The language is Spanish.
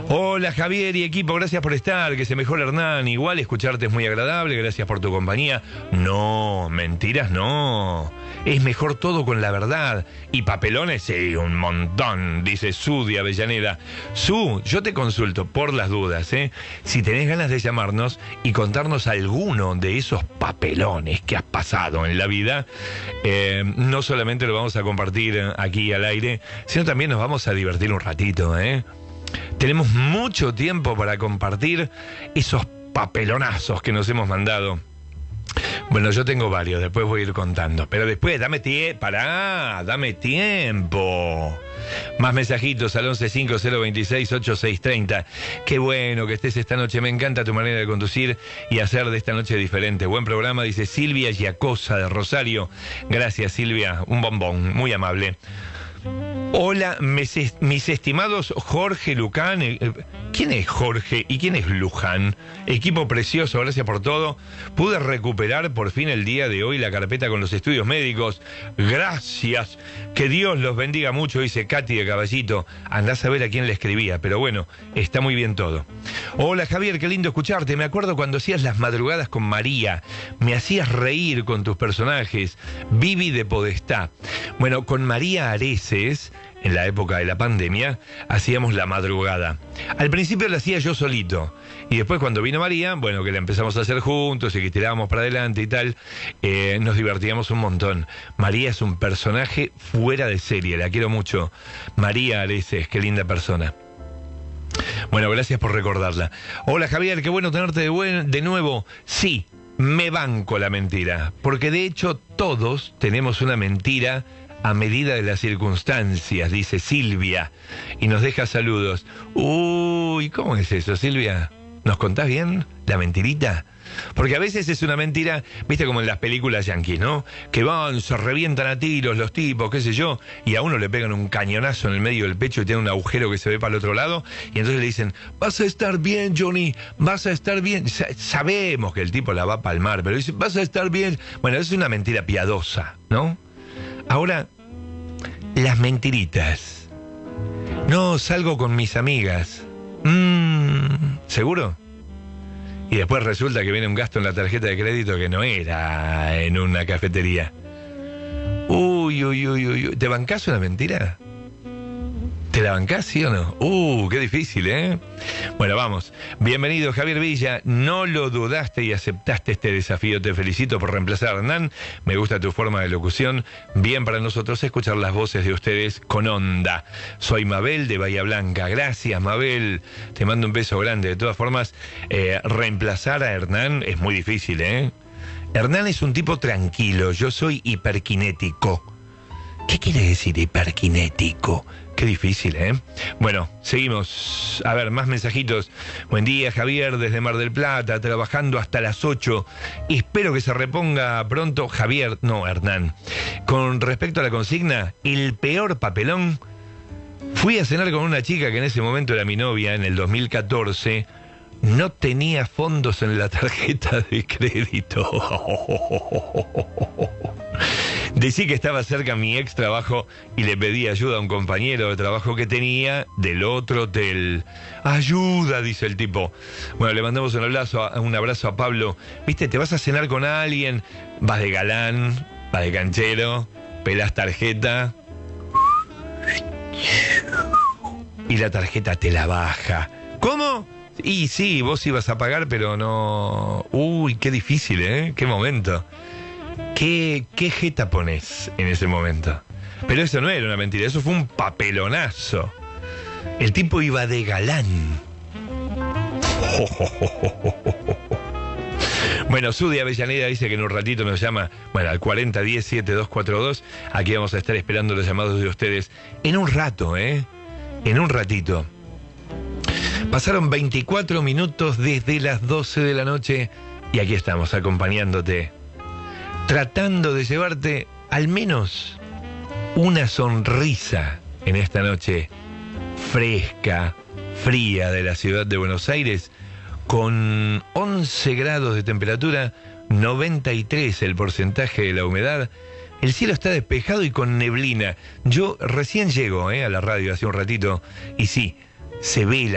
Hola Javier y equipo, gracias por estar, que se mejore Hernán. Igual escucharte es muy agradable, gracias por tu compañía. No, mentiras no. Es mejor todo con la verdad. Y papelones, sí, un montón, dice Su de Avellaneda. Su, yo te consulto por las dudas, si tenés ganas de llamarnos y contarnos alguno de esos papelones que has pasado en la vida, no solamente lo vamos a compartir aquí al aire, sino también nos vamos a divertir un ratito, Tenemos mucho tiempo para compartir esos papelonazos que nos hemos mandado. Bueno, yo tengo varios, después voy a ir contando. Pero después, dame tiempo. Más mensajitos al 1150268630. Qué bueno que estés esta noche, me encanta tu manera de conducir y hacer de esta noche diferente. Buen programa, dice Silvia Giacosa de Rosario. Gracias Silvia, un bombón, muy amable. Hola, mis estimados Jorge Luján. ¿Quién es Jorge y quién es Luján? Equipo precioso, gracias por todo. Pude recuperar por fin el día de hoy la carpeta con los estudios médicos. Gracias. Que Dios los bendiga mucho, dice Katy de Caballito. Andás a ver a quién le escribía, pero bueno, está muy bien todo. Hola Javier, qué lindo escucharte. Me acuerdo cuando hacías las madrugadas con María. Me hacías reír con tus personajes. Vivi de Podestá. Bueno, con María Areces, en la época de la pandemia, hacíamos la madrugada. Al principio la hacía yo solito. Y después cuando vino María, bueno, que la empezamos a hacer juntos y que tirábamos para adelante y tal, nos divertíamos un montón. María es un personaje fuera de serie, la quiero mucho. María Areces, qué linda persona. Bueno, gracias por recordarla. Hola Javier, qué bueno tenerte de nuevo. Sí, me banco la mentira, porque de hecho todos tenemos una mentira a medida de las circunstancias, dice Silvia, y nos deja saludos. Uy, ¿cómo es eso, Silvia? ¿Nos contás bien la mentirita? Porque a veces es una mentira, viste, como en las películas yanquis, ¿no? Que van, se revientan a tiros los tipos, qué sé yo, y a uno le pegan un cañonazo en el medio del pecho y tiene un agujero que se ve para el otro lado, y entonces le dicen, vas a estar bien, Johnny, vas a estar bien. Sabemos que el tipo la va a palmar, pero dice, vas a estar bien. Bueno, es una mentira piadosa, ¿no? Ahora, las mentiritas. No, salgo con mis amigas. ¿Seguro? Y después resulta que viene un gasto en la tarjeta de crédito que no era en una cafetería. Uy. ¿Te bancás una mentira? ¿Te la bancás, sí o no? Qué difícil, Bueno, vamos. Bienvenido, Javier Villa. No lo dudaste y aceptaste este desafío. Te felicito por reemplazar a Hernán. Me gusta tu forma de locución. Bien para nosotros escuchar las voces de ustedes con onda. Soy Mabel de Bahía Blanca. Gracias, Mabel. Te mando un beso grande. De todas formas, reemplazar a Hernán es muy difícil, Hernán es un tipo tranquilo. Yo soy hiperkinético. ¿Qué quiere decir hiperkinético? Qué difícil, Bueno, seguimos. A ver, más mensajitos. Buen día, Javier, desde Mar del Plata, trabajando hasta las 8. Espero que se reponga pronto. Javier, no, Hernán. Con respecto a la consigna, el peor papelón. Fui a cenar con una chica que en ese momento era mi novia, en el 2014. No tenía fondos en la tarjeta de crédito. Decí que estaba cerca mi ex trabajo y le pedí ayuda a un compañero de trabajo que tenía del otro hotel. Ayuda, dice el tipo. Bueno, le mandamos un abrazo a Pablo. Viste, te vas a cenar con alguien, vas de galán, vas de canchero, pelás tarjeta y la tarjeta te la baja. ¿Cómo? Y sí, vos ibas a pagar, pero no. Uy, qué difícil, qué momento. ¿Qué jeta pones en ese momento? Pero eso no era una mentira, eso fue un papelonazo. El tipo iba de galán. Bueno, Sudi Avellaneda dice que en un ratito nos llama, bueno, al 4010-7242. Aquí vamos a estar esperando los llamados de ustedes. En un rato, En un ratito. Pasaron 24 minutos desde las 12 de la noche y aquí estamos acompañándote, tratando de llevarte al menos una sonrisa en esta noche fresca, fría de la ciudad de Buenos Aires, con 11 grados de temperatura, 93 el porcentaje de la humedad. El cielo está despejado y con neblina. Yo recién llego a la radio hace un ratito y sí, se ve